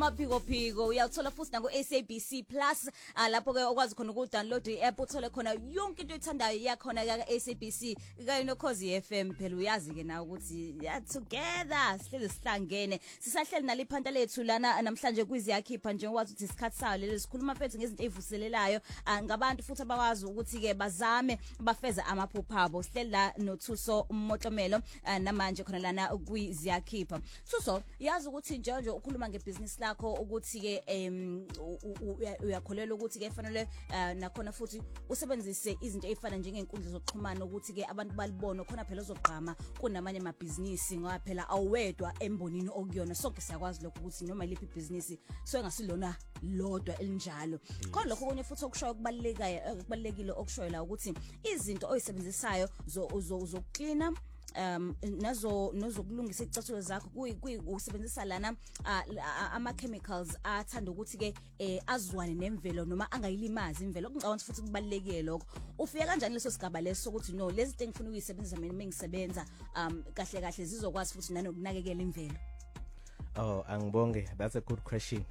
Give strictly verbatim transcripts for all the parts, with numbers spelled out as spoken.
Maphiko phiko uyawuthola futhi na ku S A B C Plus lapho ke okwazi khona uku download i-app uthole khona yonke into oyithandayo yakhona ka S A B C kanye no Khosi F M phela uyazi ke na ukuthi together sihlele sihlangene sisahleli naliphanta lethu lana namhlanje kwizi yakhipha nje wathi ukuthi isikhathi sayo leli sikhuluma fethu ngezinto ezivuselelayo ngabantu futhi abakwazi ukuthi ke bazame bafeze amaphupho abo sihleli la noThuso Motlomelo namanje khona lana kwizi yakhipha Thuso yazi ukuthi nje nje ukhuluma ngebusiness lakho ukuthi ke em uyakholela ukuthi ke fanele nakhona futhi usebenzise izinto ezifana njengenkundla zokuxhumana ukuthi ke abantu balibone khona phela uzogqama kunamanye amabhizinisi ngoba phela awedwa embonini okuyona sonke siyakwazi lokho ukuthi noma liphi ibhizinisi so engasilona lodwa elinjalo khona lokho kunye futhi okushoyo kubalekayo kubalekile okushoyo la ukuthi izinto oyisebenzisayo zokucleana um nazo nozokulungisa icathulo zakho kuyusebenzisa lana ama chemicals athanda ukuthi ke azwane nemvelo noma angayilimazi imvelo okungcabanisa futhi kubalekile lokho ufika kanjani leso sigaba leso ukuthi no lezi zinto engifuna ukuyisebenzisa mina mengisebenza um kahle kahle zizokwazi futhi nanokunakekela imvelo. Oh angibonge, that's a good question.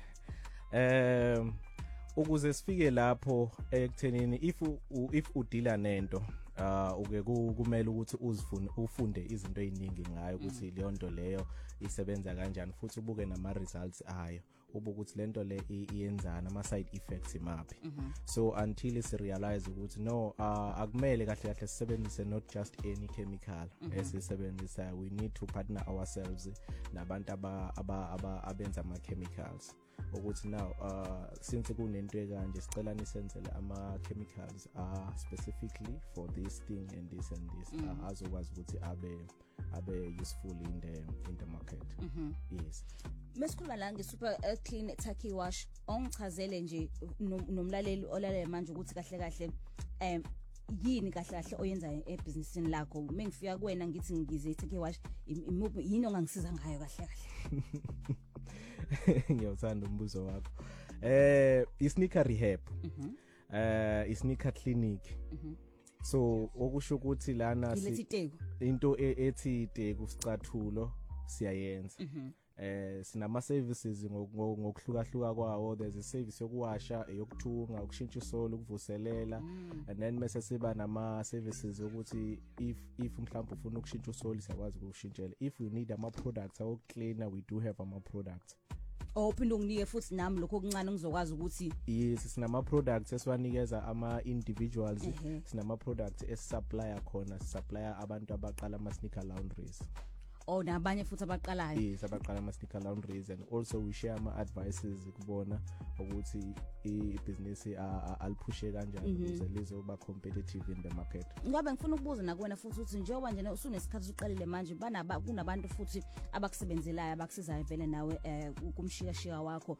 Um ukuze sifike lapho ekuthenini if if udila nento uh uke kumele ukuthi uzifune ufunde izinto eziningi ngayo ukuthi leyo nto leyo isebenza kanjani futhi ubuke nama results ayo ubuke ukuthi lento le iyenzana ama side effects imaphi. So until is realize ukuthi no uh akumele kahle kahle sisebenzise not just any chemical esisebenzisa, we need to partner ourselves nabantu aba aba abenza ama chemicals ukuthi now uh since kunento ekanje sicela nisenzele ama chemicals are specifically for this thing and this and this mm. uh, azokwazi ukuthi abe abe useful in the in the market. Mm -hmm. Yes. Mesikhuluma la nge super uh, clean turkey wash ongichazele nje nomlaleli olalele manje ukuthi kahle kahle em yini kahle kahle oyenza ebusinessini lakho mengifika kuwena ngithi ngize turkey wash yini ongangisiza ngayo kahle kahle. Ngiyawuthanda umbuzo wakho. Eh isneaker rehab. Mhm. Eh isneaker clinic. Mhm. So okusho ukuthi lana into ethi teku sicathulo siyayenza. Eh sinama services ngokuhlukahluka kwawo. There's a service yokuwasha, eyokuthunga, ukushintsha isolo, ukuvuselela, and then mase siba nama services ukuthi if if mhlawumbe ufuna ukushintsha isolo siyakwazi ukushintshela. If we need ama products awu cleaner, we do have ama products. Ophinde unginike futhi nami lokho okuncane ngizokwazi ukuthi yes sinama products esiwanikeza ama individuals, sinama products esupplier khona, supplier abantu abaqala ama sneaker laundries. Oh nabanye futhi abaqalayo. Yes abaqala ama sneaker laundries, and also we share ama advices kubona ukuthi i-business aliphushe kanjani ukuze lizoba competitive in the market. Ngoba ngifuna ukubuza nakuwena futhi ukuthi njengoba nje usunesikhathi uqalile manje banaba kunabantu futhi abakusebenzelayo abakusizayo vele nawe kumshikashika wakho.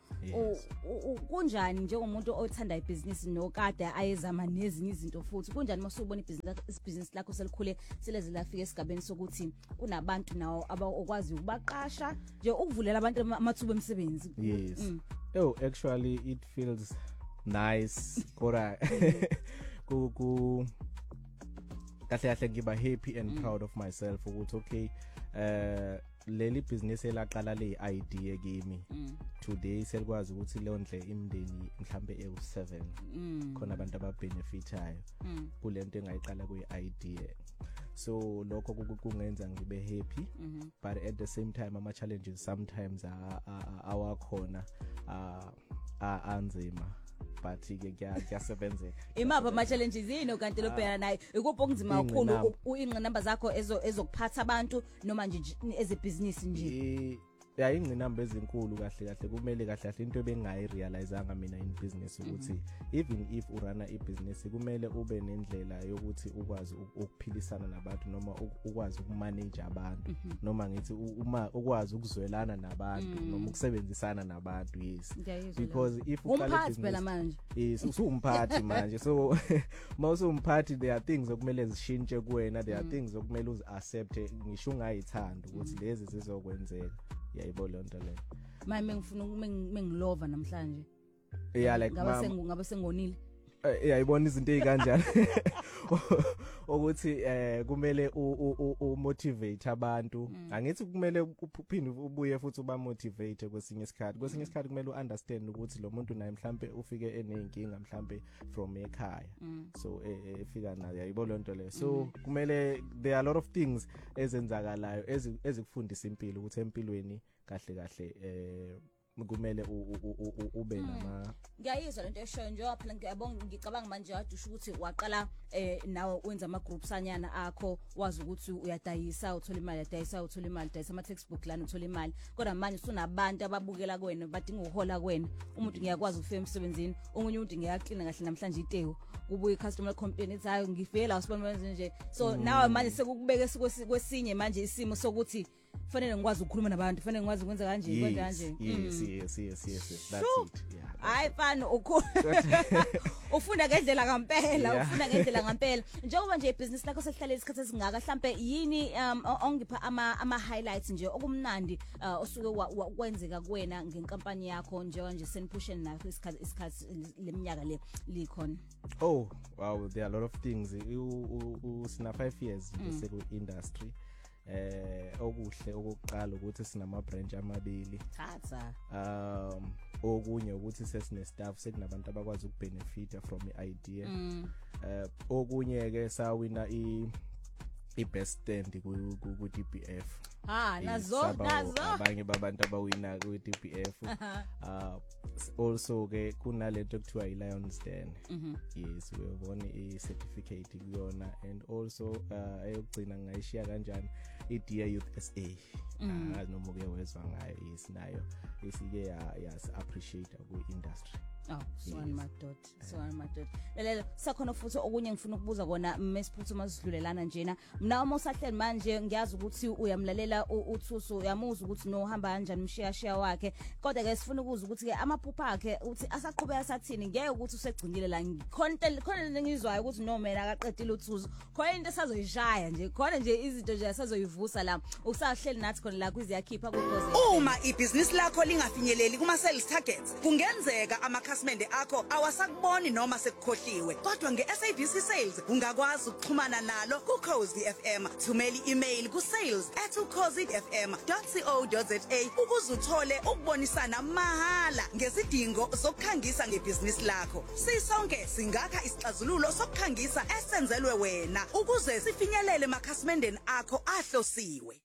Kunjani njengomuntu othanda ibusiness nokade ayezama nezinye izinto futhi kunjani masubona ibusiness lakho selikhule seleze lafika esigabeni sokuthi kunabantu nawo abakwazi ukubaqasha nje ukuvulela abantu amathuba emsebenzi? Yes. Mm. Oh actually it feels nice kodwa ku ku kahle kahle ngiba happy and mm. proud of myself ukuthi okay uh leli business elaqala le idea kimi mm. today selikwazi ukuthi londle imndeni mhlambe e seven mm. khona abantu ababenefitayo mm. kulento engayiqala kwe idea. So lokho kungenza ngibe happy mm -hmm. but at the same time ama challenges sometimes awakhona a anzima but ke kuyasebenzeka. Imapha ama challenges yini kanti lo bheka naye ikuphi okuzima kakhulu ingqinamba zakho ezokuphatha abantu noma nje eze business nje? Ya ingqinamba ezinkulu kahle kahle kumele kahle kahle into ebengayi realizeanga mina in business ukuthi mm -hmm. even if urana ibusiness kumele ube nendlela yokuthi ukwazi ukuphilisana nabantu noma ukwazi ukumanage abantu mm -hmm. noma ngithi uma ukwazi ukuzwelana nabantu mm. noma ukusebenzisana nabantu. Yes because if uqala ibusiness manje yes usumphathi manje so mawusu umphathi there are things okumele zishintshe kuwena, there are mm. things okumele uzi accept ngisho ungayithanda ukuthi mm. lezi zizokwenzeka. Yayibona lonto le manje ngifuna mengilova namhlanje yeah like ngaba sengu ngaba sengonile yayibona izinto ezikanjani ukuthi eh kumele u motivate abantu angithi kumele uphinde ubuye futhi uba motivate kwesinye isikhathi kwesinye isikhathi kumele uunderstand ukuthi lo muntu naye mhlambe ufike enenkinga mhlambe from ekhaya so efika nayo yayibona lonto le so kumele there are a lot of things ezenzakalayo ezikufundisa impilo ukuthi empilweni kahle kahle eh kumele ube nama ngiyayizwa lento eshoyo njengoba phela ngiyabonga ngicabanga manje wadusha ukuthi waqala eh nawe wenza ama groups anyana akho wazi ukuthi uyadayisa uthola imali uyadayisa uthola imali dayisa ama textbook lana uthola imali kodwa manje usunabantu ababukela kwena badinga uhola kwena umuntu ngiyakwazi ukufika emsebenzini omunye umuntu ngiyaqina kahle namhlanje itewu kubuye customer complaint ethi hayi ngifela usibona nje so nawe manje sekukubeke kwesinye manje isimo sokuthi fanele ngikwazi ukukhuluma nabantu fanele ngikwazi ukwenza kanje kwenza kanje yes yes yes yes that's it yeah hayi fana ufunda ngendlela kampela ufunda ngendlela kampela njengoba nje ibusiness lakho selihlale isikhathi esingaka mhlambe yini ongipha ama ama highlights nje okumnandi osuke kwenzeka kuwena ngenkampani yakho njengoba nje senipushen nayo isikhathi isikhathi leminyaka le likhona oh wow there are a lot of things usina five years bese ku industry eh okuhle okokuqala ukuthi sinama branch amabili thatha um okunye ukuthi sesine staff sekunabantu abakwazi ukubenefita from i-idea eh okunye ke sawina i i best stand ku D B F ah nazo nazo abanye babantu abawina ku D B F uh also ke kunalento ekuthiwa i Lions Den yes we won i certificate kuyona and also uh ayogcina ngayishiya kanjani i Dear Youth S A ah noma ke wezwa ngayo isinayo isike yas appreciate ku industry oh swan madod swan madod lelo sakhona futhi okunye ngifuna ukubuza kona mesiphuthu masidlulelana njena mina uma usahleli manje ngiyazi ukuthi uyamlalela uThuso uyamuza ukuthi no hamba kanjani umshiya shiya wakhe kodwa ke sifuna ukuza ukuthi ke amaphupha akhe uthi asaqhubeka sathini ngeke ukuthi usegcinile la content khona ngizwayo ukuthi no mina akaqedile uThuso khona into esazoyishaya nje khona nje izinto nje asazoyivusa la usahleli nathi khona la kwiziyakhipha kugoze uma ibhizinisi lakho lingafinyeleli kuma sales targets kungenzeka ama amakhasimende akho awasakuboni noma sekukhohliwe kodwa nge-S A B C Sales ungakwazi ukuxhumana nalo ku-Ukhozi F M thumela i-email ku-sales at ukhozi f m dot co dot za ukuze uthole ukubonisana mahala ngezidingo zokukhangisa ngebhizinisi lakho sisonke singakha isixazululo sokukhangisa esenzelwe wena ukuze sifinyelele emakhasimendeni akho ahlosiwe.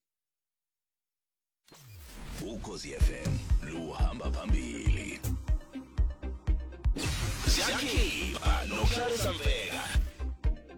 Ukhozi F M luhamba phambili. Siyakhipha nokuhlalisa mfeka